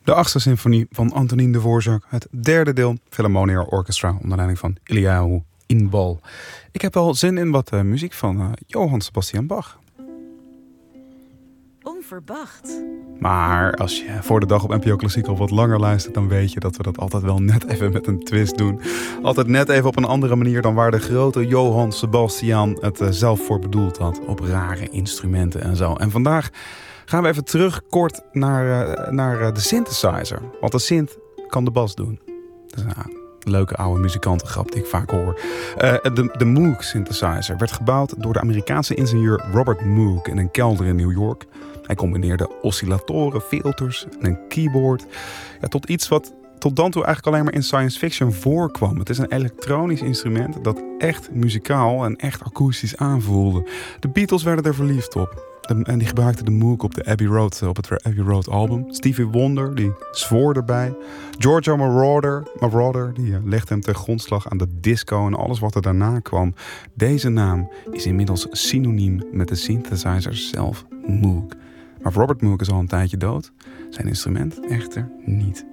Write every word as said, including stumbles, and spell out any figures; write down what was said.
De achtste symfonie van Antonín Dvorak, het derde deel, Philharmonia Orchestra, onder leiding van Eliyahu Inbal. Ik heb wel zin in wat uh, muziek van uh, Johann Sebastian Bach. Onverwacht. Maar als je voor de dag op N P O Klassiek al wat langer luistert, dan weet je dat we dat altijd wel net even met een twist doen. Altijd net even op een andere manier dan waar de grote Johann Sebastian het uh, zelf voor bedoeld had. Op rare instrumenten en zo. En vandaag gaan we even terug kort naar, uh, naar uh, de synthesizer. Want de synth kan de bas doen. Dat is een leuke oude muzikantengrap die ik vaak hoor. Uh, de, de Moog synthesizer werd gebouwd door de Amerikaanse ingenieur Robert Moog in een kelder in New York. Hij combineerde oscillatoren, filters en een keyboard ja, tot iets wat tot dan toe eigenlijk alleen maar in science fiction voorkwam. Het is een elektronisch instrument dat echt muzikaal en echt akoestisch aanvoelde. De Beatles werden er verliefd op. De, en die gebruikten de Moog op de Abbey Road, op het Abbey Road album. Stevie Wonder, die zwoer erbij. Giorgio Moroder, Moroder die legde hem ten grondslag aan de disco en alles wat er daarna kwam. Deze naam is inmiddels synoniem met de synthesizer zelf, Moog. Maar Robert Moog is al een tijdje dood. Zijn instrument echter niet.